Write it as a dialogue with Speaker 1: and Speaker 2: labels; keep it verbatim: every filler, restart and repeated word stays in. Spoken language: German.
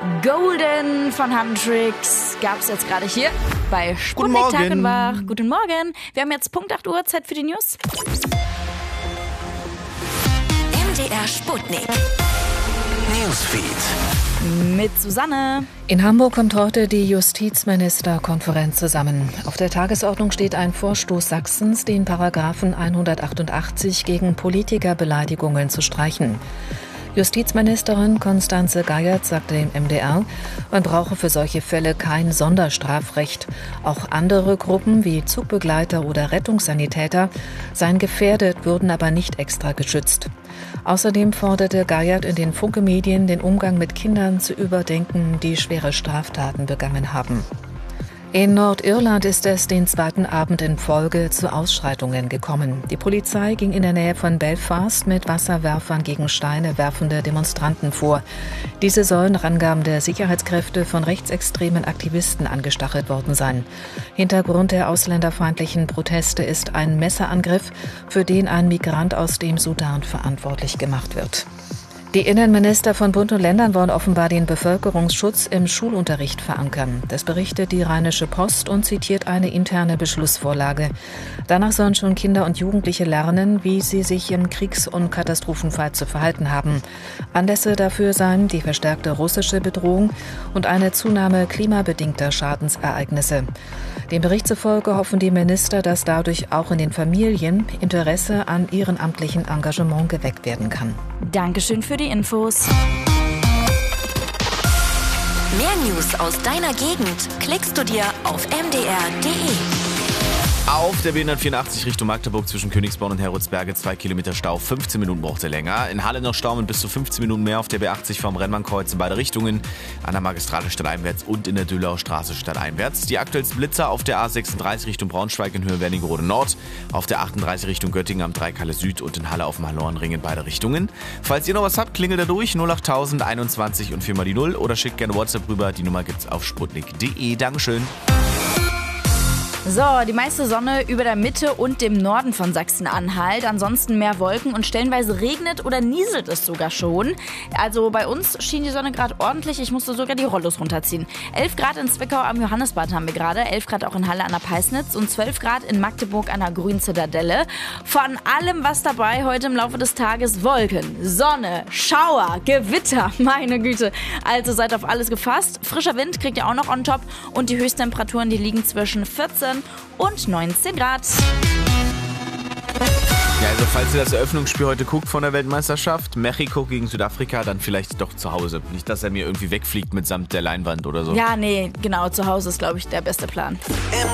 Speaker 1: Golden von Huntrix gab es jetzt gerade hier bei Sputnik Tag und Wach. Guten Morgen. Wir haben jetzt Punkt acht Uhr, Zeit für die News.
Speaker 2: M D R Sputnik Newsfeed
Speaker 1: mit Susanne.
Speaker 3: In Hamburg kommt heute die Justizministerkonferenz zusammen. Auf der Tagesordnung steht ein Vorstoß Sachsens, den Paragraphen hundertachtundachtzig gegen Politikerbeleidigungen zu streichen. Justizministerin Constanze Geiert sagte dem M D R, man brauche für solche Fälle kein Sonderstrafrecht. Auch andere Gruppen wie Zugbegleiter oder Rettungssanitäter seien gefährdet, würden aber nicht extra geschützt. Außerdem forderte Geiert in den Funke-Medien, den Umgang mit Kindern zu überdenken, die schwere Straftaten begangen haben. In Nordirland ist es den zweiten Abend in Folge zu Ausschreitungen gekommen. Die Polizei ging in der Nähe von Belfast mit Wasserwerfern gegen Steine werfende Demonstranten vor. Diese sollen nach Angaben der Sicherheitskräfte von rechtsextremen Aktivisten angestachelt worden sein. Hintergrund der ausländerfeindlichen Proteste ist ein Messerangriff, für den ein Migrant aus dem Sudan verantwortlich gemacht wird. Die Innenminister von Bund und Ländern wollen offenbar den Bevölkerungsschutz im Schulunterricht verankern. Das berichtet die Rheinische Post und zitiert eine interne Beschlussvorlage. Danach sollen schon Kinder und Jugendliche lernen, wie sie sich im Kriegs- und Katastrophenfall zu verhalten haben. Anlässe dafür seien die verstärkte russische Bedrohung und eine Zunahme klimabedingter Schadensereignisse. Dem Bericht zufolge hoffen die Minister, dass dadurch auch in den Familien Interesse an ehrenamtlichem Engagement geweckt werden kann.
Speaker 1: Dankeschön für die Infos.
Speaker 2: Mehr News aus deiner Gegend klickst du dir auf m d r punkt d e.
Speaker 4: Auf der B hundertvierundachtzig Richtung Magdeburg zwischen Königsborn und Heroldsberge zwei Kilometer Stau, fünfzehn Minuten braucht er länger. In Halle noch Stau mit bis zu fünfzehn Minuten mehr auf der B achtzig vom Rennbahnkreuz in beide Richtungen. An der Magistrale stadteinwärts und in der Dölauer Straße stadteinwärts. Die aktuellsten Blitzer auf der A sechsunddreißig Richtung Braunschweig in Höhe Wernigerode Nord. Auf der achtunddreißig Richtung Göttingen am Dreikalle Süd und in Halle auf dem Hallorenring in beide Richtungen. Falls ihr noch was habt, klingelt da durch null achttausend einundzwanzig und vier mal die null oder schickt gerne WhatsApp rüber. Die Nummer gibt's auf sputnik punkt d e. Dankeschön.
Speaker 1: So, die meiste Sonne über der Mitte und dem Norden von Sachsen-Anhalt. Ansonsten mehr Wolken und stellenweise regnet oder nieselt es sogar schon. Also bei uns schien die Sonne gerade ordentlich. Ich musste sogar die Rollos runterziehen. elf Grad in Zwickau am Johannesbad haben wir gerade. elf Grad auch in Halle an der Peisnitz und zwölf Grad in Magdeburg an der Grünen Zitadelle. Von allem was dabei heute im Laufe des Tages. Wolken, Sonne, Schauer, Gewitter. Meine Güte. Also seid auf alles gefasst. Frischer Wind kriegt ihr auch noch on top. Und die Höchsttemperaturen, die liegen zwischen vierzehn und neunzehn Grad.
Speaker 4: Ja, also falls ihr das Eröffnungsspiel heute guckt von der Weltmeisterschaft, Mexiko gegen Südafrika, dann vielleicht doch zu Hause. Nicht, dass er mir irgendwie wegfliegt mitsamt der Leinwand oder so.
Speaker 1: Ja, nee, genau, zu Hause ist, glaube ich, der beste Plan.
Speaker 2: M